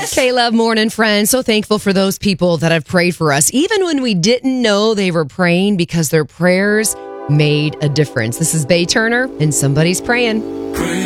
K-Love Morning, friends. So thankful for those people that have prayed for us, even when we didn't know they were praying, because their prayers made a difference. This is Bay Turner, and Somebody's Praying.